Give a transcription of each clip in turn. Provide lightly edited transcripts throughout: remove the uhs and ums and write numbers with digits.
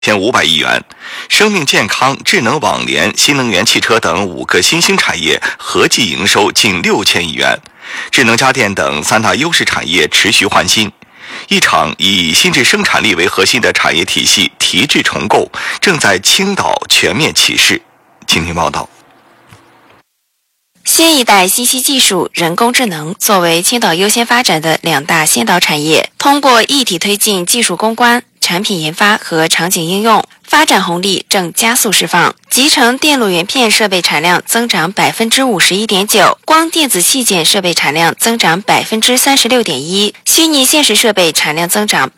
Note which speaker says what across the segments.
Speaker 1: 1500亿元，生命健康、智能网联、新能源汽车等5个新兴产业合计营收近6000亿元，智能家电等3大优势产业持续换新。一场以新质生产力为核心的产业体系提质重构正在青岛全面起势。请听报道。
Speaker 2: 新一代信息技术、人工智能作为青岛优先发展的2大先导产业，通过一体推进技术攻关、产品研发和场景应用，发展红利正加速释放。集成电路元片设备产量增长 51.9%， 光电子器件设备产量增长 36.1%， 虚拟现实设备产量增长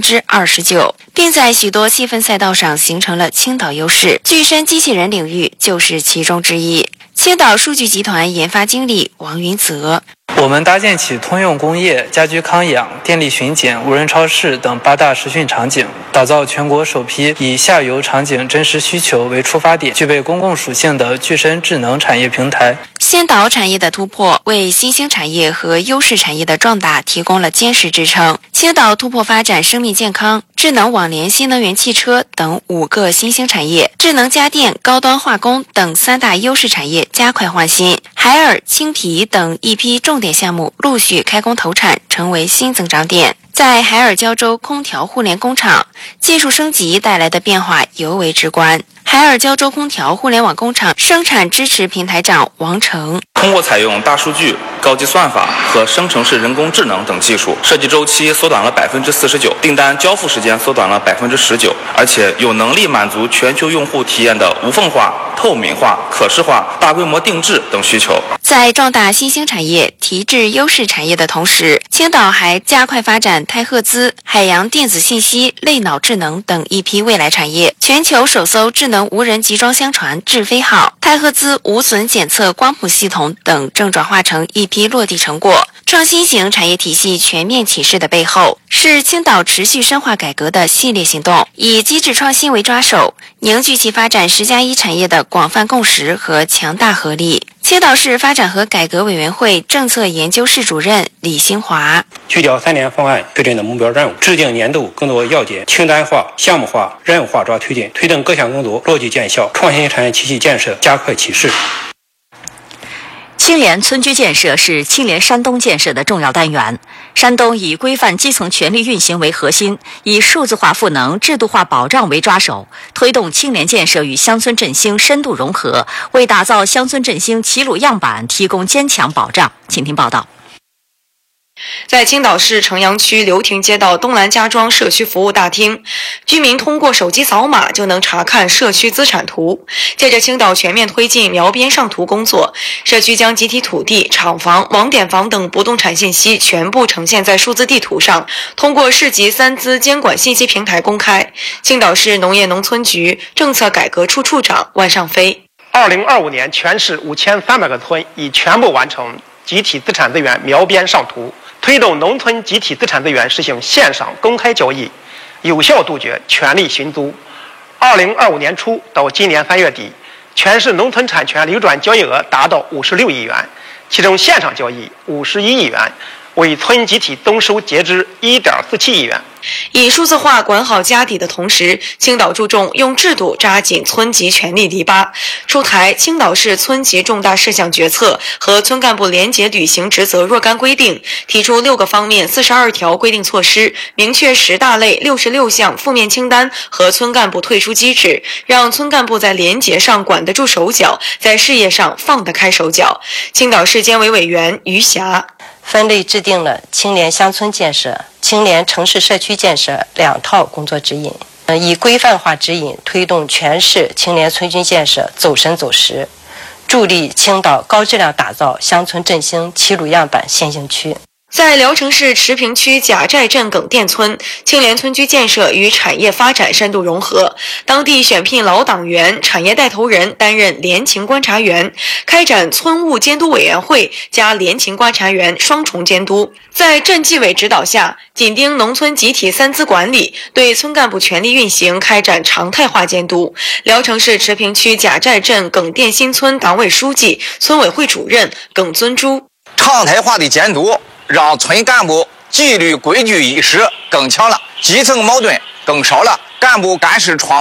Speaker 2: 29%， 并在许多细分赛道上形成了青岛优势。具身机器人领域就是其中之一。青岛数据集团研发经理王云泽：
Speaker 3: 我们搭建起通用工业、家居康养、电力巡检、无人超市等8大实训场景，打造全国首批以下游场景真实需求为出发点，具备公共属性的具身智能产业平台。
Speaker 2: 先导产业的突破，为新兴产业和优势产业的壮大提供了坚实支撑。青岛突破发展生命健康、智能网联、新能源汽车等5个新兴产业，智能家电、高端化工等3大优势产业加快换新。海尔、青皮等一批重点项目陆续开工投产，成为新增长点。在海尔胶州空调互联工厂，技术升级带来的变化尤为直观。海尔胶州空调互联网工厂生产支持平台长王成：
Speaker 4: 通过采用大数据、高级算法和生成式人工智能等技术，设计周期缩短了 49%， 订单交付时间缩短了 19%， 而且有能力满足全球用户体验的无缝化、透明化、可视化、大规模定制等需求。
Speaker 2: 在壮大新兴产业、提质优势产业的同时，青岛还加快发展泰赫兹、海洋电子信息、类脑智能等一批未来产业。全球首艘智能无人集装箱船智飞号、泰赫兹无损检测光谱系统等正转化成一批落地成果。创新型产业体系全面起势的背后，是青岛持续深化改革的系列行动，以机制创新为抓手，凝聚起发展10+1产业的广泛共识和强大合力。青岛市发展和改革委员会政策研究室主任李兴华：
Speaker 5: 聚焦3年方案确定的目标任务，制定年度工作要点，清单化、项目化、任务化抓推进，推动各项工作落地见效，创新产业体系建设加快起势。
Speaker 6: 青联村居建设是青联山东建设的重要单元。山东以规范基层权力运行为核心，以数字化赋能、制度化保障为抓手，推动青联建设与乡村振兴深度融合，为打造乡村振兴齐鲁样板提供坚强保障。请听报道。
Speaker 7: 在青岛市城阳区流亭街道东兰家庄社区服务大厅，居民通过手机扫码就能查看社区资产图。借着青岛全面推进描边上图工作，社区将集体土地、厂房、网点房等不动产信息全部呈现在数字地图上，通过市级3资监管信息平台公开。青岛市农业农村局政策改革处处长万尚飞
Speaker 8: ：2025年全市5300个村已全部完成集体资产资源描边上图，推动农村集体资产资源实行线上公开交易，有效杜绝权利寻租。2025年初到今年3月底，全市农村产权流转交易额达到56亿元，其中线上交易51亿元，为村集体总收截至1.47亿元。
Speaker 7: 以数字化管好家底的同时，青岛注重用制度扎紧村级权力篱笆，出台青岛市村级重大事项决策和村干部廉洁履行职责若干规定，提出6个方面42条规定措施，明确10大类66项负面清单和村干部退出机制，让村干部在廉洁上管得住手脚，在事业上放得开手脚。青岛市监委委员于霞
Speaker 9: 分类制定了青联乡村建设、青联城市社区建设2套工作指引，以规范化指引推动全市青联村居建设走深走实，助力青岛高质量打造乡村振兴齐鲁样板先行区。
Speaker 7: 在聊城市池坪区贾寨镇耿店村，青联村居建设与产业发展深度融合，当地选聘老党员、产业带头人担任联勤观察员，开展村务监督委员会加联勤观察员双重监督。在镇纪委指导下，紧盯农村集体3资管理，对村干部权力运行开展常态化监督。聊城市池坪区贾寨镇耿店新村党委书记、村委会主任耿尊珠：
Speaker 10: 常态化的监督让村干部纪律规矩意识更强了，基层矛盾更少了，干部干事创